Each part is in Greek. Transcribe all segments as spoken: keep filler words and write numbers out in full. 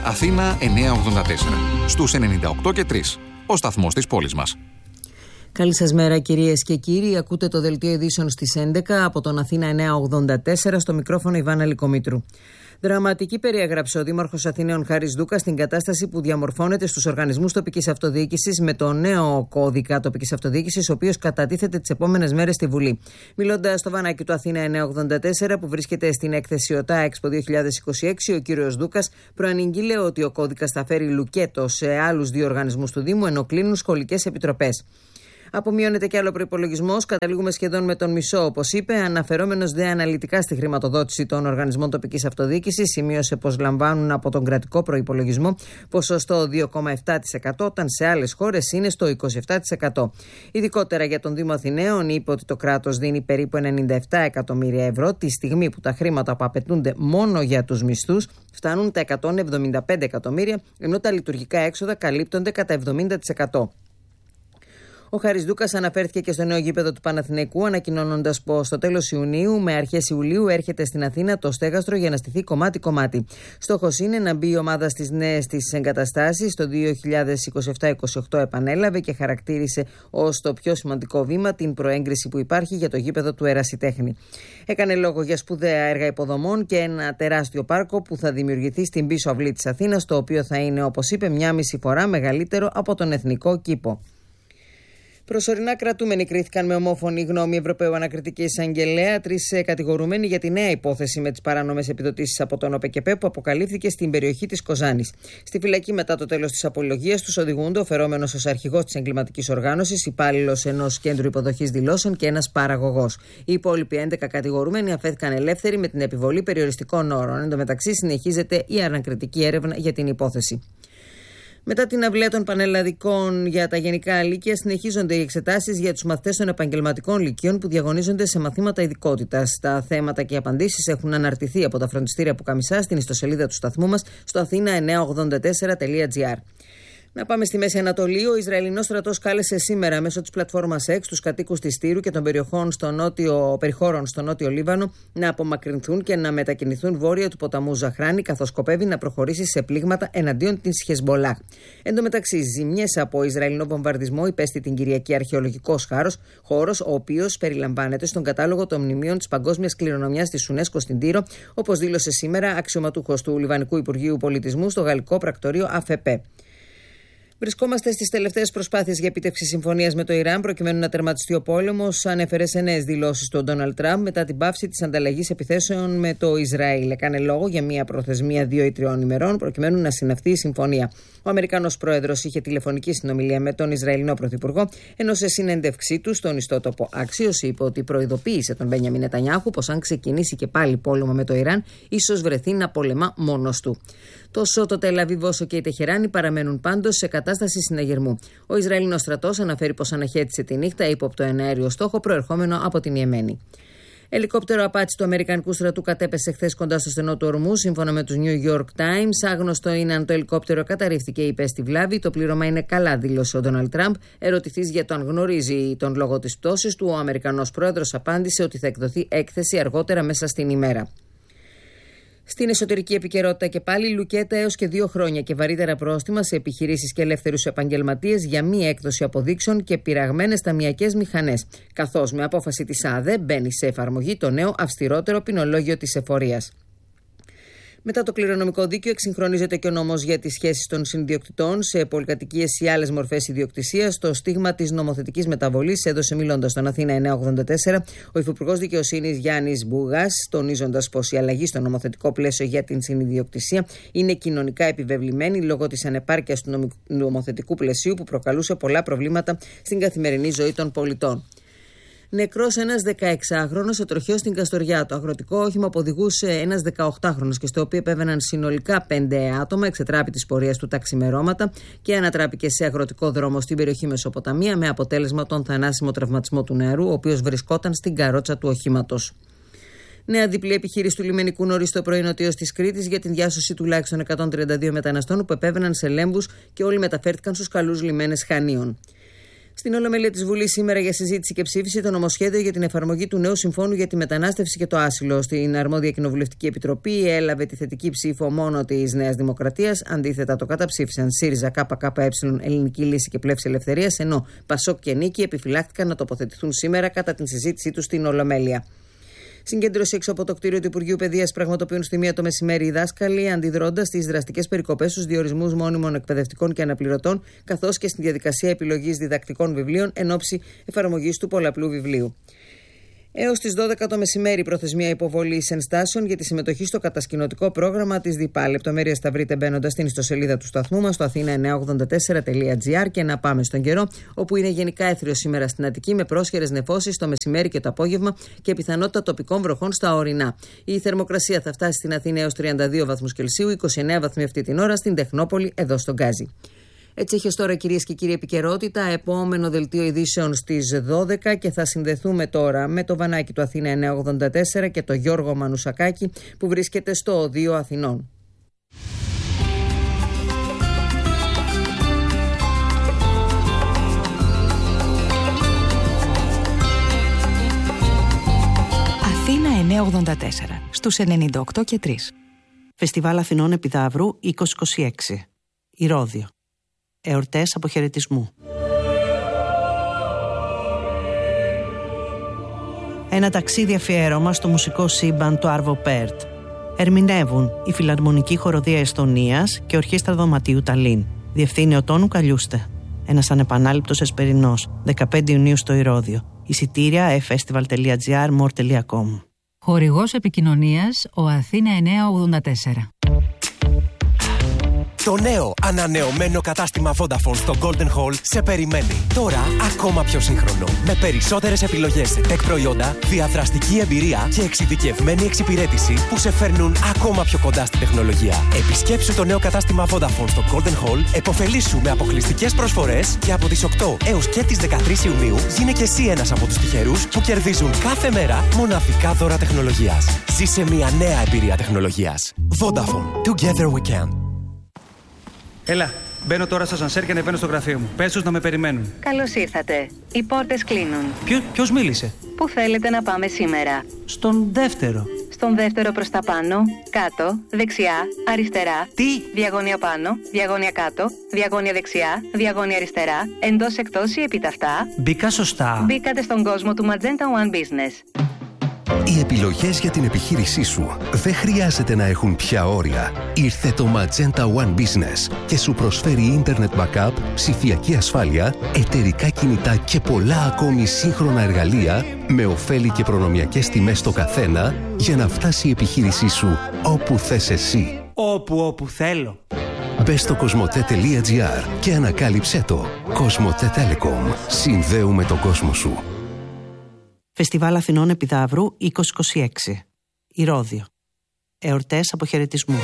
Αθήνα εννιακόσια ογδόντα τέσσερα. Στους ενενήντα οκτώ και τρία. Ο σταθμός της πόλης μας. Καλή σας μέρα κυρίες και κύριοι. Ακούτε το δελτίο ειδήσεων στις έντεκα από τον Αθήνα εννιακόσια ογδόντα τέσσερα, στο μικρόφωνο Ιβάνα Λικομήτρου. Δραματική περιέγραψε ο Δήμαρχος Αθηναίων Χάρης Δούκας στην κατάσταση που διαμορφώνεται στους οργανισμούς τοπικής αυτοδιοίκησης με το νέο κώδικα τοπικής αυτοδιοίκησης, ο οποίος κατατίθεται τις επόμενες μέρες στη Βουλή. Μιλώντας στο βανάκι του Αθήνα εννιακόσια ογδόντα τέσσερα, που βρίσκεται στην έκθεση ΟΤΑ Expo δύο χιλιάδες είκοσι έξι, ο κύριος Δούκας προανήγγειλε ότι ο κώδικας θα φέρει λουκέτο σε άλλους δύο οργανισμούς του Δήμου, ενώ κλείνουν σχολικές επιτροπές. Απομειώνεται κι άλλο προϋπολογισμός, καταλήγουμε σχεδόν με τον μισό, όπως είπε, αναφερόμενος δε αναλυτικά στη χρηματοδότηση των οργανισμών τοπικής αυτοδιοίκησης. Σημείωσε πως λαμβάνουν από τον κρατικό προϋπολογισμό ποσοστό δύο κόμμα επτά τοις εκατό, όταν σε άλλες χώρες είναι στο είκοσι επτά τοις εκατό. Ειδικότερα για τον Δήμο Αθηναίων, είπε ότι το κράτος δίνει περίπου ενενήντα επτά εκατομμύρια ευρώ, τη στιγμή που τα χρήματα που απαιτούνται μόνο για τους μισθούς φτάνουν τα εκατόν εβδομήντα πέντε εκατομμύρια, ενώ τα λειτουργικά έξοδα καλύπτονται κατά εβδομήντα τοις εκατό. Ο Χάρης Δούκας αναφέρθηκε και στο νέο γήπεδο του Παναθηναϊκού, ανακοινώνοντας πως στο τέλος Ιουνίου με αρχές Ιουλίου έρχεται στην Αθήνα το στέγαστρο για να στηθεί κομμάτι-κομμάτι. Στόχος είναι να μπει η ομάδα στις νέες της εγκαταστάσεις. Το δύο χιλιάδες είκοσι επτά είκοσι οκτώ επανέλαβε και χαρακτήρισε ως το πιο σημαντικό βήμα την προέγκριση που υπάρχει για το γήπεδο του Ερασιτέχνη. Έκανε λόγο για σπουδαία έργα υποδομών και ένα τεράστιο πάρκο που θα δημιουργηθεί στην πίσω αυλή της Αθήνας, το οποίο θα είναι, όπως είπε, μια μισή φορά μεγαλύτερο από τον Εθνικό Κήπο. Προσωρινά κρατούμενοι κρίθηκαν με ομόφωνη γνώμη Ευρωπαίου Ανακριτική Εισαγγελέα τρεις κατηγορούμενοι για τη νέα υπόθεση με τις παράνομες επιδοτήσεις από τον ΟΠΕΚΕΠΕ που αποκαλύφθηκε στην περιοχή της Κοζάνης. Στη φυλακή μετά το τέλος της απολογίας τους οδηγούνται ο φερόμενος ως αρχηγός της εγκληματικής οργάνωσης, υπάλληλος ενός κέντρου υποδοχής δηλώσεων και ένας παραγωγός. Οι υπόλοιποι έντεκα κατηγορούμενοι αφέθηκαν ελεύθεροι με την επιβολή περιοριστικών όρων. Εν τω μεταξύ, συνεχίζεται η ανακριτική έρευνα για την υπόθεση. Μετά την αυλαία των πανελλαδικών για τα γενικά λύκεια, συνεχίζονται οι εξετάσεις για τους μαθητές των επαγγελματικών λυκείων που διαγωνίζονται σε μαθήματα ειδικότητας. Τα θέματα και οι απαντήσεις έχουν αναρτηθεί από τα φροντιστήρια Πουκαμισά στην ιστοσελίδα του σταθμού μας στο αθήνα εννιακόσια ογδόντα τέσσερα τελεία τζι άρ. Να πάμε στη Μέση Ανατολή. Ο Ισραηλινός στρατός κάλεσε σήμερα μέσω της πλατφόρμας X τους κατοίκους της Τύρου και των περιοχών στο νότιο, περιχώρων στο νότιο Λίβανο να απομακρυνθούν και να μετακινηθούν βόρεια του ποταμού Ζαχράνη, καθώς σκοπεύει να προχωρήσει σε πλήγματα εναντίον της Χεσμολάχ. Εν τω μεταξύ, ζημιές από Ισραηλινό βομβαρδισμό υπέστη την Κυριακή αρχαιολογικός χώρος, ο οποίος περιλαμβάνεται στον κατάλογο των μνημείων της Παγκόσμιας Κληρονομιάς της UNESCO στην Τύρο, όπως δήλωσε σήμερα αξιωματούχος του Λιβανικού Υπουργείου Πολιτισμού στο γαλλικό πρακτορείο ΑΦΕΠΕ. Βρισκόμαστε στις τελευταίες προσπάθειες για επίτευξη συμφωνίας με το Ιράν προκειμένου να τερματιστεί ο πόλεμος, ανέφερε σε νέες δηλώσεις του Ντόναλντ Τραμπ μετά την πάυση της ανταλλαγής επιθέσεων με το Ισραήλ. Έκανε λόγο για μια προθεσμία δύο ή τριών ημερών προκειμένου να συναυθεί η συμφωνία. Ο Αμερικανός πρόεδρος είχε τηλεφωνική συνομιλία με τον Ισραηλινό πρωθυπουργό, ενώ σε συνέντευξή του στον ιστότοπο Axios είπε ότι προειδοποίησε τον Μπένιαμιν Νετανιάχου πως αν ξεκινήσει και πάλι πόλεμο με το Ιράν, ίσως βρεθεί να πολεμά μόνος του. Τόσο το Τελ Αβίβ όσο και η Τεχεράνη παραμένουν πάντως σε κατάσταση συναγερμού. Ο Ισραηλινός στρατός αναφέρει πως αναχέτησε τη νύχτα ύποπτο εναέριο στόχο προερχόμενο από την Ιεμένη. Ελικόπτερο απάτης του Αμερικανικού στρατού κατέπεσε χθες κοντά στο στενό του ορμού, σύμφωνα με τους New York Times. Άγνωστο είναι αν το ελικόπτερο καταρρίφθηκε ή υπέστη βλάβη. Το πλήρωμα είναι καλά, δήλωσε ο Ντόναλντ Τραμπ. Ερωτηθείς για το αν γνωρίζει τον λόγο της πτώσης του, ο Αμερικανός πρόεδρος απάντησε ότι θα εκδοθεί έκθεση αργότερα μέσα στην ημέρα. Στην εσωτερική επικαιρότητα και πάλι, λουκέτα έως και δύο χρόνια και βαρύτερα πρόστιμα σε επιχειρήσεις και ελεύθερους επαγγελματίες για μη έκδοση αποδείξεων και πειραγμένες ταμειακές μηχανές. Καθώς με απόφαση της ΑΔΕ μπαίνει σε εφαρμογή το νέο αυστηρότερο ποινολόγιο της εφορίας. Μετά το κληρονομικό δίκαιο, εξυγχρονίζεται και ο νόμος για τις σχέσεις των συνιδιοκτητών σε πολυκατοικίες ή άλλες μορφές ιδιοκτησίας. Το στίγμα της νομοθετικής μεταβολής έδωσε, μιλώντας στον Αθήνα εννιακόσια ογδόντα τέσσερα, ο Υφυπουργός Δικαιοσύνης Γιάννης Μπουγάς, τονίζοντας πως η αλλαγή στο νομοθετικό πλαίσιο για την συνιδιοκτησία είναι κοινωνικά επιβεβλημένη λόγω της ανεπάρκειας του νομοθετικού πλαισίου που προκαλούσε πολλά προβλήματα στην καθημερινή ζωή των πολιτών. Νεκρός ένας δεκαεξάχρονος σε τροχαίο στην Καστοριά. Το αγροτικό όχημα που οδηγούσε ένας δεκαοκτάχρονος και στο οποίο επέβαιναν συνολικά πέντε άτομα εξετράπη της πορείας του τα ξημερώματα και ανατράπηκε σε αγροτικό δρόμο στην περιοχή Μεσοποταμία με αποτέλεσμα τον θανάσιμο τραυματισμό του νεαρού, ο οποίος βρισκόταν στην καρότσα του οχήματος. Νέα διπλή επιχείρηση του λιμενικού νωρίς το πρωί νοτίως της Κρήτης για την διάσωση τουλάχιστον εκατόν τριάντα δύο μεταναστών που επέβαιναν σε λέμβους και όλοι μεταφέρθηκαν στους καλούς λιμένες Χανίων. Στην Ολομέλεια της Βουλής σήμερα για συζήτηση και ψήφιση το νομοσχέδιο για την εφαρμογή του νέου συμφώνου για τη μετανάστευση και το άσυλο. Στην αρμόδια κοινοβουλευτική επιτροπή έλαβε τη θετική ψήφο μόνο της Νέας Δημοκρατίας. Αντίθετα, το καταψήφισαν ΣΥΡΙΖΑ, ΚΚΕ, Ελληνική Λύση και Πλεύση Ελευθερίας, ενώ ΠΑΣΟΚ και Νίκη επιφυλάχθηκαν να τοποθετηθούν σήμερα κατά την συζήτησή τους στην Ολομέλεια. Συγκέντρωση έξω από το κτίριο του Υπουργείου Παιδείας πραγματοποιούν στη μία το μεσημέρι οι δάσκαλοι, αντιδρώντας στις δραστικές περικοπές στους διορισμούς μόνιμων εκπαιδευτικών και αναπληρωτών, καθώς και στη διαδικασία επιλογής διδακτικών βιβλίων εν ώψη εφαρμογής του πολλαπλού βιβλίου. Έως τις δώδεκα το μεσημέρι προθεσμία υποβολής ενστάσεων για τη συμμετοχή στο κατασκηνωτικό πρόγραμμα της ΔΥΠΑ. Λεπτομέρειες θα βρείτε μπαίνοντας στην ιστοσελίδα του σταθμού μας στο αθήνα εννιακόσια ογδόντα τέσσερα τελεία τζι άρ και να πάμε στον καιρό, όπου είναι γενικά έθριο σήμερα στην Αττική με πρόσχερες νεφώσεις το μεσημέρι και το απόγευμα και πιθανότητα τοπικών βροχών στα ορεινά. Η θερμοκρασία θα φτάσει στην Αθήνα έως τριάντα δύο βαθμούς Κελσίου, είκοσι εννέα βαθμοί αυτή την ώρα στην Τεχνόπολη, εδώ στον Γκάζι. Έτσι έχει ως τώρα, κυρίες και κύριοι, επικαιρότητα. Επόμενο δελτίο ειδήσεων στις δώδεκα και θα συνδεθούμε τώρα με το Βανάκι του Αθήνα εννιακόσια ογδόντα τέσσερα και το Γιώργο Μανουσακάκη που βρίσκεται στο Οδείο Αθηνών. Αθήνα εννιακόσια ογδόντα τέσσερα στους ενενήντα οκτώ και τρία. Φεστιβάλ Αθηνών Επιδαύρου είκοσι είκοσι έξι. Ηρώδειο. Εορτές αποχαιρετισμού. Ένα ταξίδι αφιέρωμα στο μουσικό σύμπαν του Άρβο Πέρτ. Ερμηνεύουν η Φιλαρμονική Χοροδία Εστονίας και Ορχήστρα Δωματίου Ταλίν. Διευθύνει ο Τόνου Καλιούστε. Ένας ανεπανάληπτος εσπερινός, δεκαπέντε Ιουνίου στο Ηρώδειο. Εισιτήρια εφ φεστιβάλ τελεία τζι άρ, μορ τελεία κομ. Χορηγός επικοινωνίας ο Αθήνα εννιακόσια ογδόντα τέσσερα. Το νέο ανανεωμένο κατάστημα Vodafone στο Golden Hall σε περιμένει. Τώρα ακόμα πιο σύγχρονο. Με περισσότερες επιλογές σε tech προϊόντα, διαδραστική εμπειρία και εξειδικευμένη εξυπηρέτηση που σε φέρνουν ακόμα πιο κοντά στην τεχνολογία. Επισκέψου το νέο κατάστημα Vodafone στο Golden Hall, επωφελήσου με αποκλειστικές προσφορές και από τις οκτώ έως και τις δεκατρείς Ιουνίου γίνε και εσύ ένας από τους τυχερούς που κερδίζουν κάθε μέρα μοναδικά δώρα τεχνολογίας. Ζήσε μια νέα εμπειρία τεχνολογίας. Vodafone. Together we can. Έλα, μπαίνω τώρα στα σανσέρ και ανεβαίνω στο γραφείο μου. Πες τους να με περιμένουν. Καλώς ήρθατε. Οι πόρτες κλείνουν. Ποιο, ποιος μίλησε? Πού θέλετε να πάμε σήμερα? Στον δεύτερο. Στον δεύτερο προς τα πάνω, κάτω, δεξιά, αριστερά. Τι? Διαγώνια πάνω, διαγώνια κάτω, διαγώνια δεξιά, διαγώνια αριστερά, εντός εκτός ή επιταυτά. Μπήκα σωστά. Μπήκατε στον κόσμο του Magenta One Business. Οι επιλογές για την επιχείρησή σου δεν χρειάζεται να έχουν πια όρια. Ήρθε το Magenta One Business και σου προσφέρει Internet Backup, ψηφιακή ασφάλεια, εταιρικά κινητά και πολλά ακόμη σύγχρονα εργαλεία με ωφέλη και προνομιακές τιμές στο καθένα για να φτάσει η επιχείρησή σου όπου θες εσύ. Όπου όπου θέλω. Μπες στο κοσμοτέ τελεία τζι άρ και ανακάλυψέ το. Κοσμοτέ Telecom. Συνδέουμε τον κόσμο σου. Φεστιβάλ Αθηνών Επιδαύρου είκοσι είκοσι έξι. Ηρώδειο. Εορτές αποχαιρετισμού.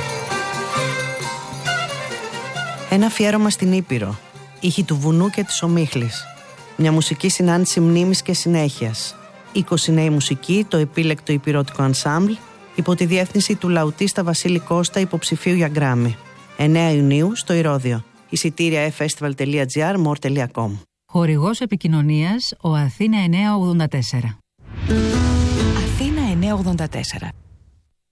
Ένα αφιέρωμα στην Ήπειρο. Ήχοι του βουνού και της ομίχλης. Μια μουσική συνάντηση μνήμης και συνέχειας. είκοσι νέοι μουσικοί, το επίλεκτο υπηρώτικο ανσάμπλ, υπό τη διεύθυνση του λαουτίστα Βασίλη Κώστα, υποψηφίου για Γκράμι. εννέα Ιουνίου στο Ηρώδειο. Εισιτήρια εφ φεστιβάλ τελεία τζι άρ, μορ τελεία κομ. Χορηγός επικοινωνίας ο Αθήνα εννιακόσια ογδόντα τέσσερα. Αθήνα εννιακόσια ογδόντα τέσσερα.